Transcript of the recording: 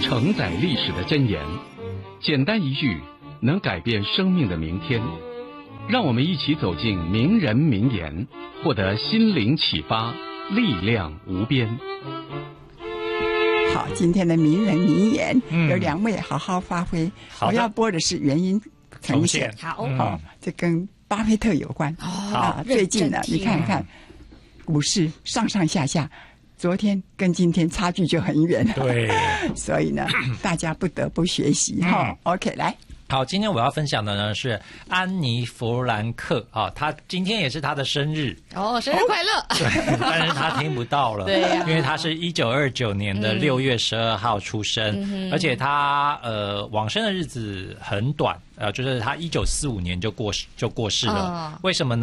承载历史的箴言，简单一句能改变生命的明天。让我们一起走进名人名言，获得心灵启发，力量无边。 好，今天的名人名言有2位好好发挥。我要播的是原音呈现。好，这跟巴菲特有关最近呢，你看看股市上上下下，昨天跟今天差距就很远了。 对， 所以呢，大家不得不学习OK， 来。 好，今天我要分享的呢是安妮·弗兰克她今天也是她的生日生日快乐！ 对，但是她听不到了， 对因为她是1929年的6月12号出生，而且她往生的日子很短，就是她1945年就过世了。为什么呢？